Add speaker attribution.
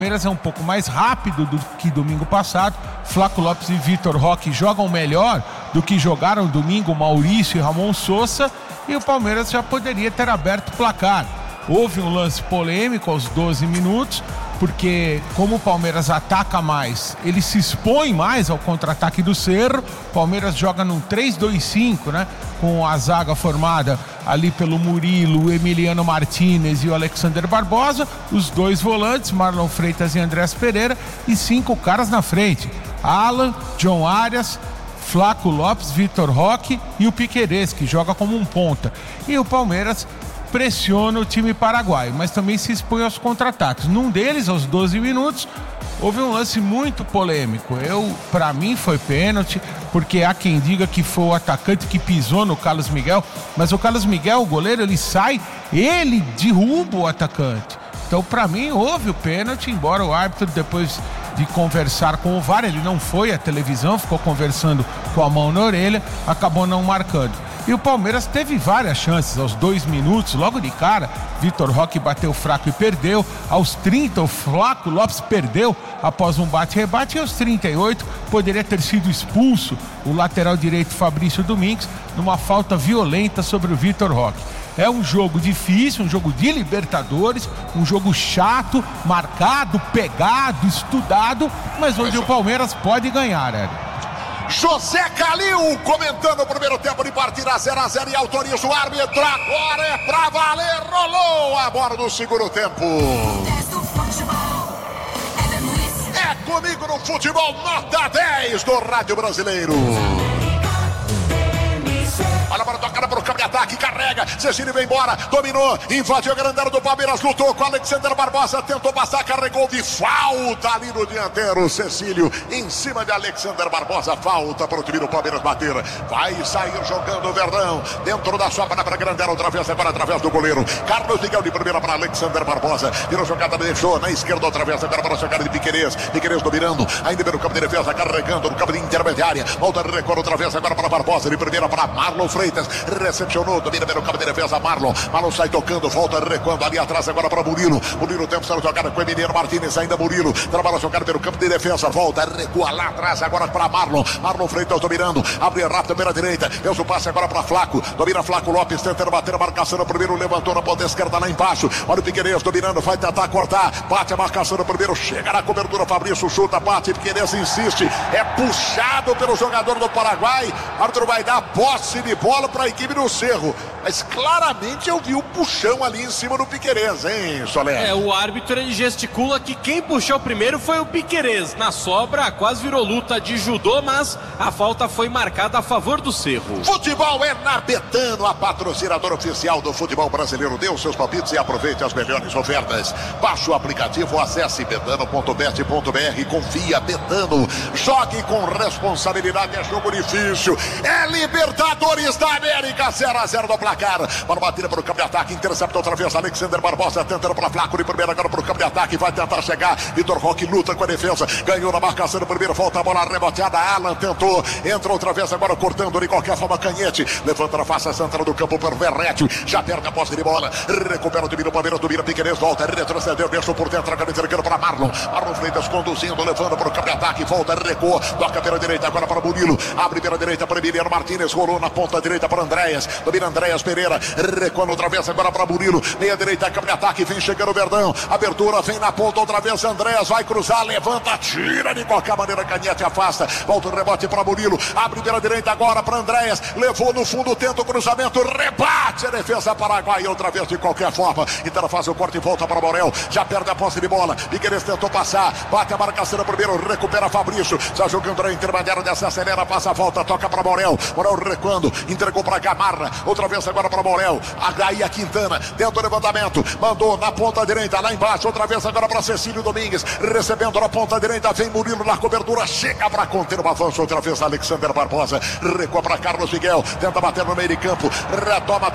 Speaker 1: Palmeiras é um pouco mais rápido do que domingo passado. Flaco Lopes e Vitor Roque jogam melhor do que jogaram domingo Maurício e Ramon Sosa, e o Palmeiras já poderia ter aberto o placar. Houve um lance polêmico aos 12 minutos, porque como o Palmeiras ataca mais, ele se expõe mais ao contra-ataque do Cerro. O Palmeiras joga num 3-2-5, né? Com a zaga formada ali pelo Murilo, o Emiliano Martinez e o Alexander Barbosa, os dois volantes, Marlon Freitas e Andrés Pereira, e 5 caras na frente: Alan, John Arias, Flaco Lopes, Vitor Roque e o Piquerez, que joga como um ponta. E o Palmeiras pressiona o time paraguaio, mas também se expõe aos contra-ataques. Num deles, aos 12 minutos, houve um lance muito polêmico. Para mim foi pênalti, porque há quem diga que foi o atacante que pisou no Carlos Miguel, mas o Carlos Miguel, o goleiro, ele sai, ele derruba o atacante. Então, para mim, houve o pênalti, embora o árbitro, depois de conversar com o VAR, ele não foi à televisão, ficou conversando com a mão na orelha, acabou não marcando. E o Palmeiras teve várias chances. Aos 2 minutos, logo de cara, Vitor Roque bateu fraco e perdeu. Aos 30, o Flaco Lopes perdeu após um bate-rebate. E aos 38, poderia ter sido expulso o lateral direito Fabrício Domingues numa falta violenta sobre o Vitor Roque. É um jogo difícil, um jogo de Libertadores, um jogo chato, marcado, pegado, estudado, mas onde o Palmeiras pode ganhar, Hélio.
Speaker 2: José Calil comentando o primeiro tempo de partida, 0-0, e autoriza o árbitro. Agora é pra valer, rolou a bola do segundo tempo. É comigo no futebol, nota 10 do Rádio Brasileiro. Olha a bola tocada para o campo de ataque, carrega, Cecílio vem embora, dominou, invadiu a grande área do Palmeiras, lutou com Alexander Barbosa, tentou passar, carregou de falta ali no dianteiro, Cecílio em cima de Alexander Barbosa, falta para o time do Palmeiras bater, vai sair jogando o Verdão, dentro da sua para a grande área, outra vez agora através do goleiro, Carlos Miguel de primeira para Alexander Barbosa, virou jogada, deixou na esquerda outra vez agora para a jogada de Piquerez, Piquerez dominando, ainda pelo campo de defesa, carregando no campo de intermediária, volta a recuar outra vez agora para Barbosa, de primeira para Marlon Freitas, recepcionou, domina pelo campo de defesa, Marlon sai tocando, volta recuando ali atrás agora para Murilo tenta ser jogada com Emiliano Martinez, ainda Murilo, trabalha jogada pelo campo de defesa, volta, recua lá atrás agora para Marlon Freitas dominando, abre rápido pela direita, fez o passe agora para Flaco, domina Flaco Lopes, tentando bater a marcação no primeiro, levantou na ponta esquerda lá embaixo, olha o Piquerez dominando, vai tentar cortar, bate a marcação no primeiro, chega na cobertura, Fabrício chuta, bate, Piquerez insiste, é puxado pelo jogador do Paraguai, o árbitro vai dar posse de bola para a equipe do Cerro, mas claramente eu vi o puxão ali em cima do Piquerez, hein, Soler?
Speaker 3: O árbitro ele gesticula que quem puxou primeiro foi o Piquerez, na sobra quase virou luta de judô, mas a falta foi marcada a favor do Cerro.
Speaker 2: Futebol é na Betano, a patrocinadora oficial do futebol brasileiro. Dê os seus palpites e aproveite as melhores ofertas. Baixe o aplicativo, acesse betano.bet.br, confia, Betano, jogue com responsabilidade, é jogo difícil, é Libertadores da América, 0-0 no placar, para batida para o campo de ataque, intercepta outra vez Alexander Barbosa, tentando para Flaco de primeira, agora para o campo de ataque, vai tentar chegar, Vitor Roque luta com a defesa, ganhou na marcação do primeiro, volta a bola reboteada, Alan tentou, entra outra vez agora cortando de qualquer forma Canhete, levanta na face central do campo para o Verrete, já perde a posse de bola, recupera o time do Palmeiras, domina Piquerez, volta, retrocedeu, deixou por dentro, agora entregando para Marlon Freitas conduzindo, levando para o campo de ataque, volta, recuou, toca pela direita agora para Murilo, abre pela direita para Emiliano Martinez, rolou na ponta direita para Andréas, domina Andréas Pereira, recuando outra vez agora para Murilo, meia direita, campo de ataque, vem chegando o Verdão, abertura, vem na ponta outra vez Andréas, vai cruzar, levanta, tira de qualquer maneira, Canhete afasta, volta o rebote para Murilo, abre pela direita agora para Andréas, levou no fundo, tenta o cruzamento, rebate a defesa paraguaia outra vez de qualquer forma, então faz o corte e volta para Morel, já perde a posse de bola, Piquerez tentou passar, bate a marcação no primeiro, recupera Fabrício, está jogando na intermediária dessa acelera, passa a volta, toca para Morel recuando, entregou para Gamarra, outra vez agora para Morel, aí a Quintana, tenta o levantamento, mandou na ponta direita, lá embaixo, outra vez agora para Cecílio Domingues, recebendo na ponta direita, vem Murilo na cobertura, chega para conter o avanço, outra vez Alexander Barbosa, recua para Carlos Miguel, tenta bater no meio de campo, retoma